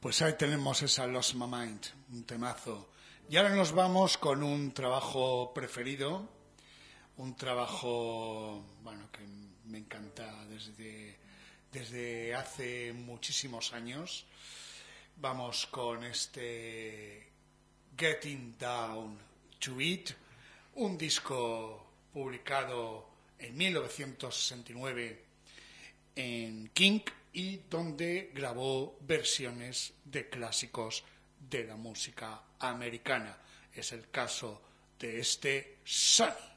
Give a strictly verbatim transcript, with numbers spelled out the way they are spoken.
Pues ahí tenemos esa Lost My Mind, un temazo. Y ahora nos vamos con un trabajo preferido, un trabajo, bueno, que me encanta desde, desde hace muchísimos años. Vamos con este Getting Down to It, un disco publicado en mil novecientos sesenta y nueve en King y donde grabó versiones de clásicos de la música americana. Es el caso de este Sunny.